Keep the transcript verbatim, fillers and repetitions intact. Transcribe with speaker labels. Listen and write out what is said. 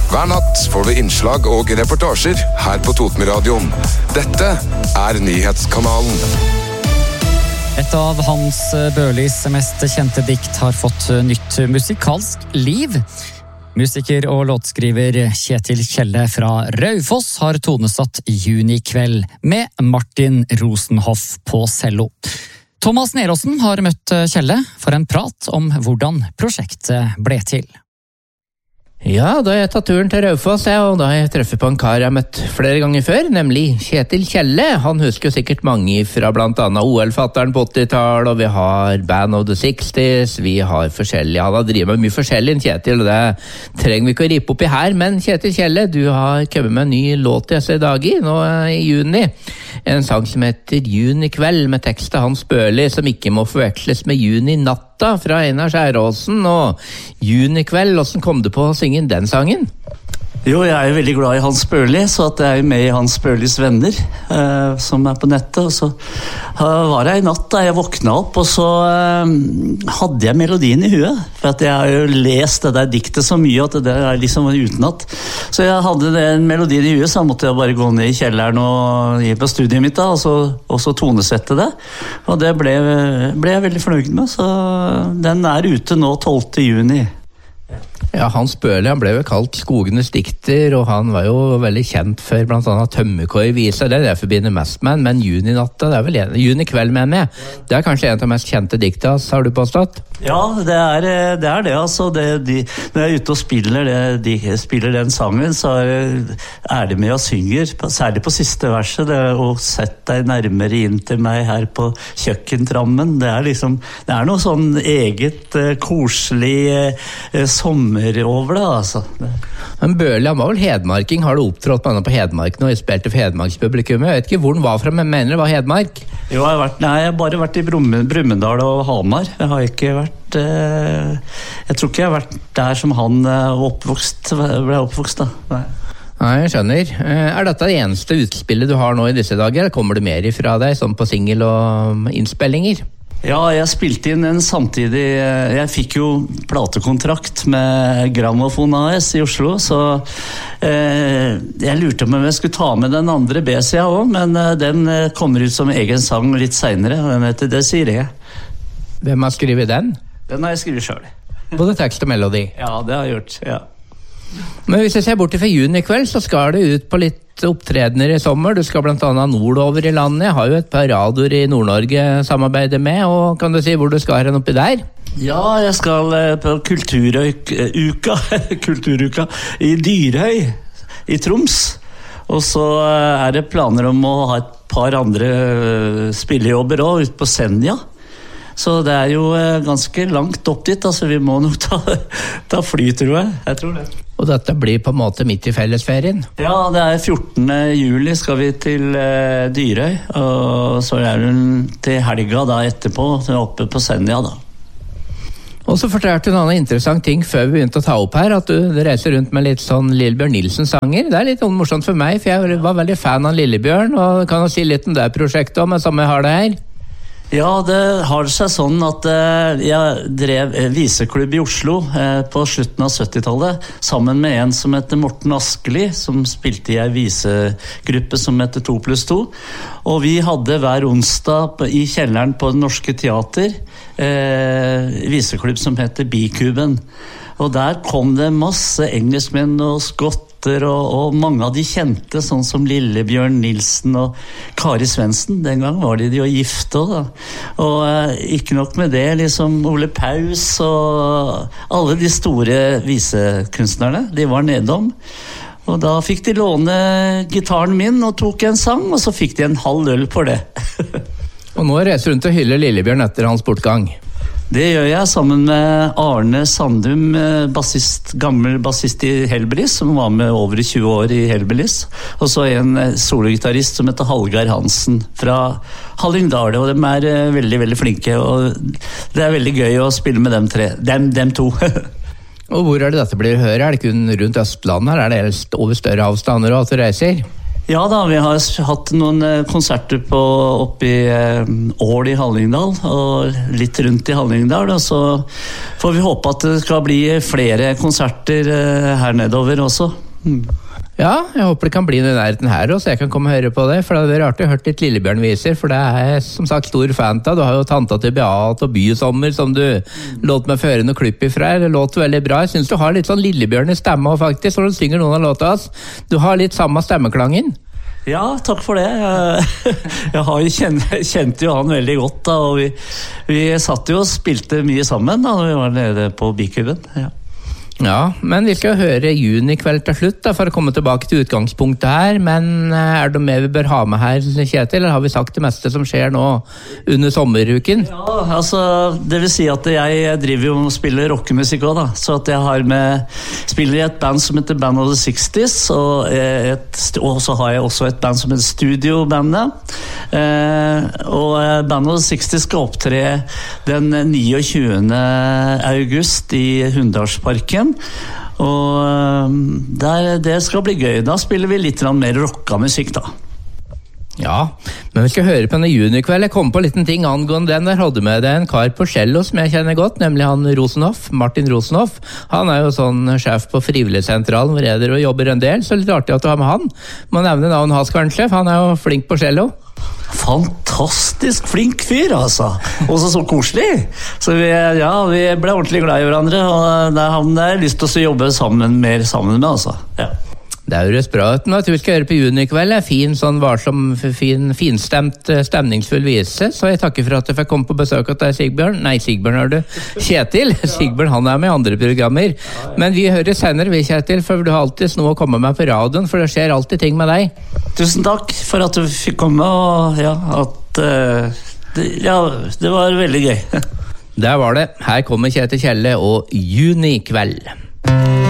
Speaker 1: Hver natt får du innslag og reportasjer her på Totenradioen. Dette er Nyhetskanalen.
Speaker 2: Et av Hans Børlis mest kjente dikt har fått nytt musikalsk liv. Musiker og låtskriver Kjetil Kjelle fra Raufoss har tonesatt Junikveld med Martin Rosenhoff på cello. Thomas Neråsen har møtt Kjelle for en prat om hvordan prosjektet ble til.
Speaker 3: Ja, da har jeg tatt turen til Raufoss, og da har jeg treffet på en kar jeg har møtt flere ganger før, nemlig Kjetil Kjelle. Han husker jo sikkert mange fra blant annet O L-fatteren på åttitallet, og vi har Band of the sixties, vi har forskjellige, han har drivet med mye forskjellig enn Kjetil, og det trenger vi ikke å rippe opp i her, men Kjetil Kjelle, du har kommet med en ny låt i disse dager, nå i juni. En sang som heter Junikveld, med tekst av Hans Børli, som ikke må forveksles med Juninatt fra Einar Skjæråsen, og Junikveld, hvordan kom du på å synge den sangen?
Speaker 4: Jo, jeg er jo veldig glad i Hans Børli, så at jeg er med i Hans Børlis venner, eh, som er på nettet, og så uh, var jeg i natt da jeg våkna opp, og så uh, hadde jeg melodien i huet, for at jeg har jo lest det der diktet så mye, at det er liksom utenat. Så jeg hadde den melodien i huet, så måtte jeg bare gå ned i kjelleren og gi på studiet mitt da, og så, og så tonesette det, og det ble, ble jeg veldig fornøyd med, så den er ute nå tolvte juni.
Speaker 3: Ja, Hans Børli, han ble jo kalt Skogenes dikter, og han var jo veldig kjent for blant annet Tømmerkoi-visa, det er det jeg forbinder mest med, men Juninatta, det er vel en, Junikveld mener jeg, det er kanskje en av de mest kjente dikta, har du påstått?
Speaker 4: Ja, det er det, er det altså, det, de, når jeg er ute og spiller, det, de, spiller den sangen, så er det med og synger, særlig på siste verset, det er å sette deg nærmere inn til meg her på kjøkkentrammen, det er liksom, det er noe sånn eget korselig eh, sommer over det, altså.
Speaker 3: Men Børli, han var vel hedmarking, har du opptrådt med henne på Hedmark nå, jeg spilte for Hedmarkspublikum, jeg vet ikke hvor han var fra, men mener det var Hedmark?
Speaker 4: Jo, jeg har, vært, nei, jeg har bare vært i Brumunddal Brumunddal og Hamar, jeg har ikke vært, eh, jeg tror ikke jeg har vært der som han eh, oppvokst, ble oppvokst da, nei.
Speaker 3: Nei, jeg skjønner. Er dette det eneste utspillet du har nå i disse dager, eller kommer det mer ifra deg, sånn på single og innspillinger?
Speaker 4: Ja, jeg spilte inn en samtidig, jeg fikk jo platekontrakt med Grammofon A S i Oslo, så eh, jeg lurte på om jeg skulle ta med den andre B-sida også, men eh, den kommer ut som egen sang litt senere, den heter Det sier jeg.
Speaker 3: Hvem har skrevet den?
Speaker 4: Den har jeg skrevet selv.
Speaker 3: Både tekst og melodi?
Speaker 4: Ja, det har jeg gjort, ja.
Speaker 3: Men hvis jeg ser bort fra Junikveld, så skal det ut på litt opptredener i sommer. Du skal blant annet nordover i landet. Jeg har jo et par radioer i Nord-Norge samarbeider med, og kan du si hvor du skal hen oppi der?
Speaker 4: Ja, jeg skal på Kulturuka, Kulturuka i Dyrhøy i Troms. Og så er det planer om å ha et par andre spillejobber også ute på Senja. Så det er jo ganske langt opp dit, altså vi må nok ta, ta fly, tror jeg. Jeg tror det.
Speaker 3: Og dette blir på en måte midt i fellesferien?
Speaker 4: Ja, det er fjortende juli skal vi til uh, Dyrøy, og så er det til helga da etterpå, oppe på Senja da.
Speaker 3: Og så fortalte du noen interessant ting før vi begynte å ta opp her, at du reiser rundt med litt sånn Lillebjørn Nilsen-sanger. Det er litt morsomt for meg, for jeg var veldig fan av Lillebjørn, og kan jo si litt om det prosjektet også, men samme jeg har det her.
Speaker 4: Ja, det har seg sånn at eh, jeg drev eh, viseklubb i Oslo eh, på slutten av syttitallet sammen med en som heter Morten Askeli, som spilte i en visegruppe som heter to pluss to. Og vi hadde hver onsdag på, i kjelleren på Det Norske Teater eh, viseklubb som heter Bikuben. Og der kom det masse engelskmenn og skott og, og mange av de kjente, sånn som Lillebjørn Nilsen og Kari Svendsen. Den gang var de jo gifte også, da. Og eh, ikke nok med det, liksom Ole Paus og alle de store visekunstnerne, de var nedom. Og da fikk de låne gitaren min og tok en sang, og så fikk de en halv øl på det.
Speaker 3: Og nå reiser rundt og hyller Lillebjørn etter hans bortgang.
Speaker 4: Det gjør jeg sammen med Arne Sandum, bassist, gammel bassist i Hellbillies, som var med over i tjue år i Hellbillies. Og så en sologitarist som heter Hallgeir Hansen fra Hallingdal, og de er veldig, veldig flinke, og det er veldig gøy å spille med dem tre, dem, dem to.
Speaker 3: Og hvor er det dette blir å høre? Er det kun rundt Østlandet, eller er det over større avstander og at du reiser?
Speaker 4: Ja da, vi har hatt noen konserter på, oppe i eh, Ål i Hallingdal, og litt rundt i Hallingdal, og så får vi håpe at det skal bli flere konserter eh, her nedover også. Mm.
Speaker 3: Ja, jeg håper det kan bli den nærheten her også, så jeg kan komme og høre på det, for det hadde vært artig å høre litt Lillebjørn-viser, for det er jeg som sagt stor fan av. Du har jo Tanta til Beat og Bysommer, som du låt meg føre noe klipp ifra. Det låt veldig bra. Jeg synes du har litt sånn Lillebjørn i stemme også, faktisk, når du synger noen av låta oss. Du har litt samme stemmeklangen.
Speaker 4: Ja, takk for det. Jeg, jeg har jo kjent, kjente jo han veldig godt, da, og vi, vi satt jo og spilte mye sammen da, når vi var nede på Bikuben, ja.
Speaker 3: Ja, men vi skal høre Juni kveld til slutt da, for å komme tilbake til utgangspunktet her, men er det mer vi bør ha med her, Kjetil, eller har vi sagt det meste som skjer nå under sommeruken?
Speaker 4: Ja, altså, det vil si at jeg driver jo og spiller rockemusikk også da, så at jeg har med, spiller i et band som heter Band of the sixties, og, et, og så har jeg også et band som heter Studio Bandet, eh, og Band of the sixties skal opptre den niogtjuende august i Hunndalsparken. Og der, det skal bli gøy. Da spiller vi litt mer rocka musikk da.
Speaker 3: Ja, men vi skal høre på denne junikveld. Jeg kom på en liten ting angående den. Der hadde med deg en kar på cello som jeg kjenner godt, nemlig han Rosenhoff, Martin Rosenhoff. Han er jo sånn sjef på Frivilligsentralen hvor jeg og jobber en del, så litt artig at du har med han. Må nevne navnet hans kanskje, for han er jo flink på cello.
Speaker 4: Fantastisk flink fyr, altså. Også så koselig. Så vi, ja, vi ble ordentlig glad i hverandre, og det er han jeg har lyst til å jobbe sammen, mer sammen med, altså. Ja.
Speaker 3: Det høres bra ut. Nå tror vi skal høre på junikveld. Fin, sånn varsom, fin, finstemt, stemningsfull vise. Så jeg takker for at jeg fikk komme på besøk av deg, Sigbjørn. Nei, Sigbjørn er du. Kjetil. Sigbjørn, han er med i andre programmer. Men vi hører senere, vi, Kjetil, for du har alltid noe å komme med på radioen, for det skjer alltid ting med deg.
Speaker 4: Tusen takk for at du fikk komme, og ja, at uh, det, ja, det var veldig gøy.
Speaker 3: Der var det. Her kommer Kjetil Kjelle og junikveld.